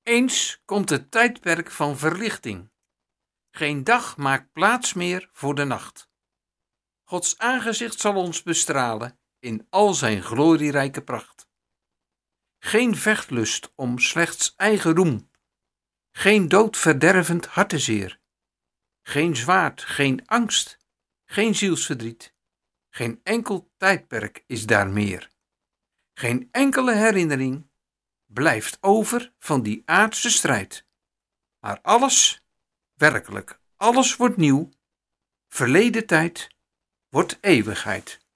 Eens komt het tijdperk van verlichting. Geen dag maakt plaats meer voor de nacht. Gods aangezicht zal ons bestralen in al zijn glorierijke pracht. Geen vechtlust om slechts eigen roem. Geen doodverdervend hartezeer. Geen zwaard, geen angst, geen zielsverdriet. Geen enkel tijdperk is daar meer. Geen enkele herinnering blijft over van die aardse strijd. Maar alles, werkelijk alles wordt nieuw. Verleden tijd wordt eeuwigheid.